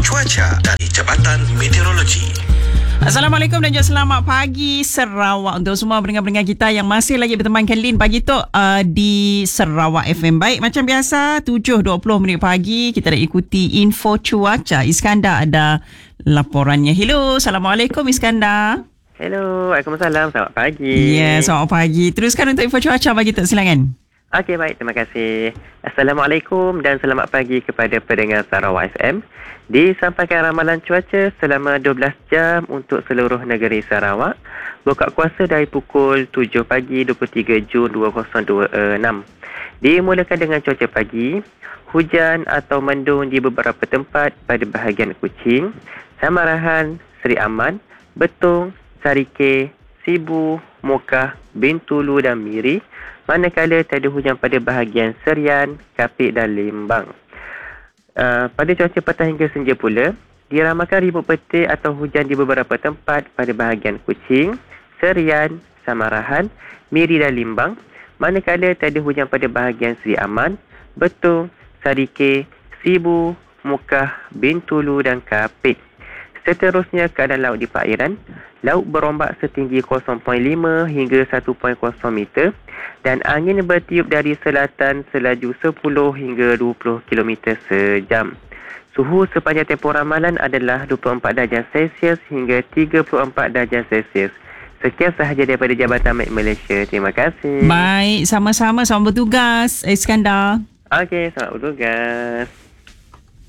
cuaca dari Jabatan Meteorologi. Assalamualaikum dan juga selamat pagi Sarawak untuk semua pendengar-pendengar kita yang masih lagi bertemankan Lin pagi tu di Sarawak FM. Baik, macam biasa 7.20 minit pagi kita dah ikuti info cuaca. Iskandar ada laporannya. Hello, Assalamualaikum Iskandar. Hello, Waalaikumsalam. Selamat pagi. Ya, selamat pagi. Teruskan untuk info cuaca bagi tu, silakan. Okey, baik. Terima kasih. Assalamualaikum dan selamat pagi kepada pendengar Sarawak FM. Disampaikan ramalan cuaca selama 12 jam untuk seluruh negeri Sarawak. Buka kuasa dari pukul 7 pagi 23 Jun 2026. Dimulakan dengan cuaca pagi. Hujan atau mendung di beberapa tempat pada bahagian Kuching, Samarahan, Seri Aman, Betong, Sarike, Sibu, Mokah, Bintulu dan Miri. Manakala tiada hujan pada bahagian Serian, Kapit dan Lembang. Pada cuaca petang hingga senja pula, diramalkan ribut petir atau hujan di beberapa tempat pada bahagian Kuching, Serian, Samarahan, Miri dan Limbang. Manakala tiada hujan pada bahagian Seri Aman, Betong, Sarike, Sibu, Mokah, Bintulu dan Kapit. Seterusnya keadaan laut di perairan. Laut berombak setinggi 0.5 hingga 1.0 meter dan angin bertiup dari selatan selaju 10 hingga 20 km sejam. Suhu sepanjang tempoh ramalan adalah 24 darjah Celsius hingga 34 darjah Celsius. Sekian sahaja daripada Jabatan Met Malaysia. Terima kasih. Baik, sama-sama. Selamat bertugas Iskandar. Okey, selamat bertugas.